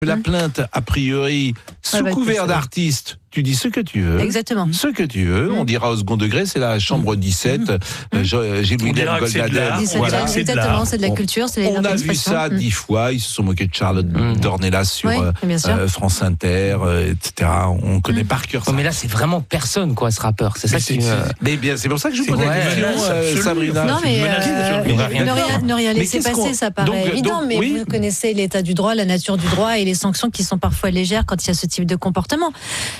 La plainte, a priori, sous couvert d'artiste, tu dis ce que tu veux. Exactement. Ce que tu veux. On dira au second degré, c'est la chambre 17. Gilles-William Goldnadel. Voilà. Exactement, c'est de la culture, c'est on a vu ça 10 fois. Ils se sont moqués de Charlotte Dornelas sur France Inter, etc. On connaît par cœur ça. Mais là, c'est vraiment personne, quoi, ce rappeur. C'est ça qui. Mais bien, c'est pour ça que je vous pose la question, Sabrina. Non, mais ne rien laisser passer, ça paraît évident. Mais vous connaissez l'état du droit, la nature du droit et les sanctions qui sont parfois légères quand il y a ce type de comportement.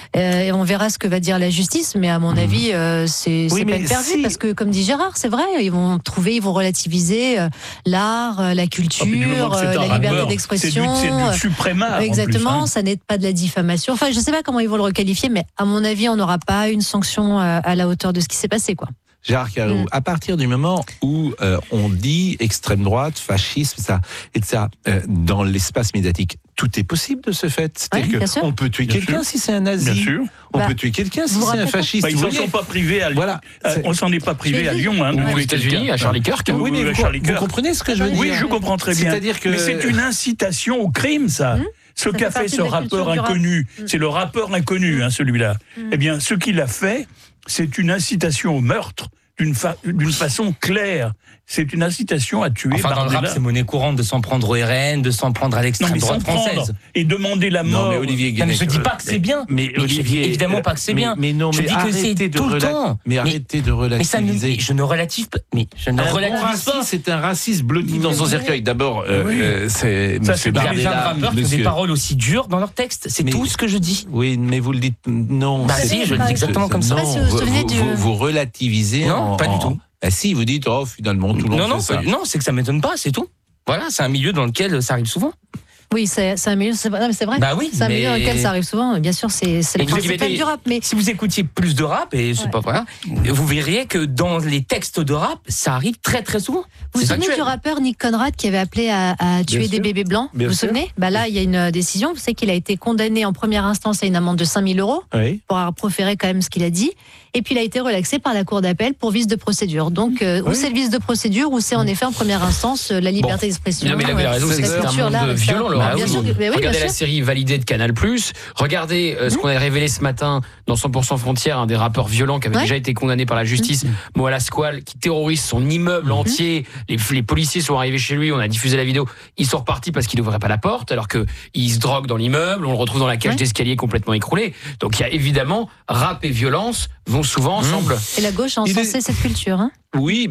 Et on verra ce que va dire la justice, mais à mon avis, c'est peine perdue, parce que, comme dit Gérard, c'est vrai, ils vont relativiser l'art, la culture, la liberté d'expression. C'est du suprémat. Exactement, ça n'est pas de la diffamation. Enfin, je ne sais pas comment ils vont le requalifier, mais à mon avis, on n'aura pas une sanction à la hauteur de ce qui s'est passé, quoi. Gérard Carreau, à partir du moment où on dit extrême droite, fascisme, etc., dans l'espace médiatique, tout est possible de ce fait. C'est-à-dire qu'on peut tuer quelqu'un si c'est un nazi. Bien sûr. On peut tuer quelqu'un si c'est un fasciste. Ils ne sont pas privés à Lyon. Voilà. On s'en est pas privé à Lyon. Ou aux États-Unis, à Charlie Kirk. Oui, mais vous comprenez ce que je veux dire? Oui, je comprends très bien. C'est-à-dire que... Mais c'est une incitation au crime, ça. Ce qu'a fait ce rappeur inconnu, c'est le rappeur inconnu, celui-là. Eh bien, ce qu'il a fait, c'est une incitation au meurtre d'une façon claire. C'est une incitation à tuer. Enfin, dans le rap, c'est monnaie courante de s'en prendre au RN, de s'en prendre à l'extrême droite française. Et demander la mort. Non, mais Olivier Guénec, je dis pas que c'est bien. Mais Olivier, évidemment pas que c'est bien. Mais non, je dis que c'est tout le temps. Mais arrêtez de relativiser. Je ne relative pas. Mais je ne relativise pas. C'est un racisme blotti dans son cercueil. D'abord, c'est Monsieur Bardella. Des paroles aussi dures dans leurs textes. C'est tout ce que je dis. Oui, mais vous le dites non. Bah si, je le dis exactement comme ça. Vous relativisez. Non, pas du tout. Ah si, vous dites, finalement, tout le monde fait ça. Non, c'est que ça m'étonne pas, c'est tout. Voilà, c'est un milieu dans lequel ça arrive souvent. Oui, c'est un milieu, c'est vrai. Bah oui, c'est un milieu dans lequel ça arrive souvent. Bien sûr, c'est le principe du rap. Mais si vous écoutiez plus de rap, et c'est pas vrai, vous verriez que dans les textes de rap, ça arrive très très souvent. Vous vous souvenez du rappeur Nick Conrad qui avait appelé à tuer des bébés blancs? Vous vous souvenez? Bah là, il y a une décision. Vous savez qu'il a été condamné en première instance à une amende de 5 000 € pour avoir proféré quand même ce qu'il a dit. Et puis il a été relaxé par la cour d'appel pour vice de procédure. Donc, ou c'est le vice de procédure, ou c'est en effet en première instance la liberté d'expression. Non, mais il avait raison, c'est un monde violent, le rap. Regardez la série validée de Canal+, regardez ce qu'on a révélé ce matin dans 100% Frontières, un des rappeurs violents qui avait déjà été condamné par la justice, Moala Squal, qui terrorise son immeuble entier. Les policiers sont arrivés chez lui, on a diffusé la vidéo, ils sont repartis parce qu'il n'ouvrait pas la porte, alors qu'il se drogue dans l'immeuble, on le retrouve dans la cage d'escalier complètement écroulée. Donc il y a évidemment, rap et violence vont souvent ensemble. Et la gauche a encensé cette culture, Oui,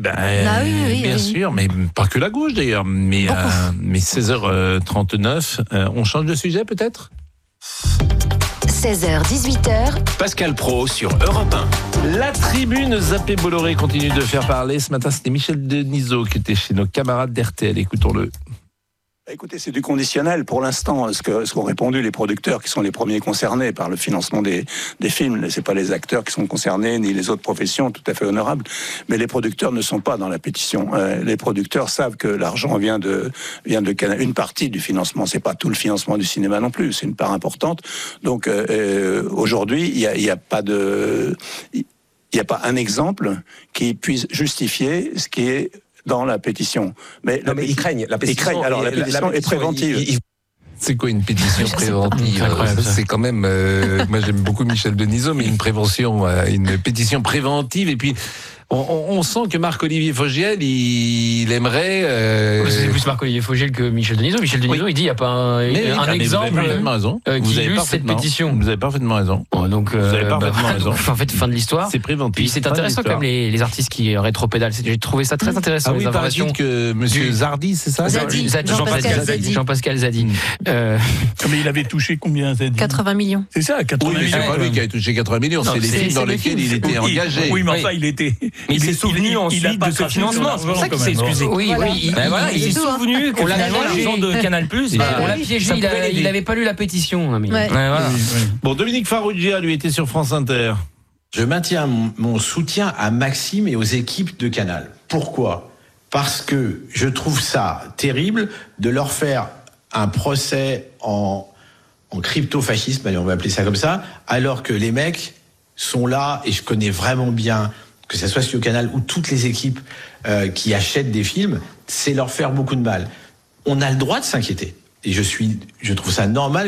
bien sûr, mais pas que la gauche d'ailleurs. Mais 16h39, on change de sujet peut-être ? 16h, 18h. Pascal Praud sur Europe 1. La tribune Zappé Bolloré continue de faire parler. Ce matin, c'était Michel Denisot qui était chez nos camarades d'RTL. Écoutons-le. Écoutez, c'est du conditionnel pour l'instant. Ce qu'ont répondu les producteurs qui sont les premiers concernés par le financement des films. C'est pas les acteurs qui sont concernés, ni les autres professions, tout à fait honorables. Mais les producteurs ne sont pas dans la pétition. Les producteurs savent que l'argent vient de Canal. Une partie du financement, c'est pas tout le financement du cinéma non plus. C'est une part importante. Donc aujourd'hui, il y a pas un exemple qui puisse justifier ce qui est dans la pétition. Mais ils craignent. La pétition, alors la pétition est préventive. C'est quoi une pétition préventive? C'est quand même... moi j'aime beaucoup Michel Denisot, mais une pétition préventive, et puis... On sent que Marc-Olivier Fogiel, il aimerait... C'est plus Marc-Olivier Fogiel que Michel Denisot. Michel Denisot, il dit il n'y a pas un exemple qui illustre cette pétition. Vous avez parfaitement raison. Donc, vous avez parfaitement raison. En fait, fin de l'histoire. C'est préventif. Puis c'est intéressant comme les artistes qui rétropédalent. J'ai trouvé ça très intéressant. Ah oui, par exemple que monsieur Zardy, c'est ça? Jean-Pascal Zadi. Mais il avait touché combien, Zadi? 80 millions. C'est ça, 80 millions. C'est pas lui qui avait touché 80 millions, c'est les films dans lesquels il était engagé. Oui, mais enfin, il était... Mais il s'est souvenu ensuite de ce financement. C'est pour ça qu'il s'est excusé. Oui, il s'est souvenu qu'on l'a l'argent de Canal+. On l'a piégé, il n'avait pas lu la pétition. Bon, Dominique Farrugia, lui, était sur France Inter. Je maintiens mon soutien à Maxime et aux équipes de Canal. Pourquoi ? Parce que je trouve ça terrible de leur faire un procès en crypto-fascisme, allez, on va appeler ça comme ça, alors que les mecs sont là, et je connais vraiment bien, que ce soit sur Canal ou toutes les équipes qui achètent des films, c'est leur faire beaucoup de mal. On a le droit de s'inquiéter. Et je trouve ça normal.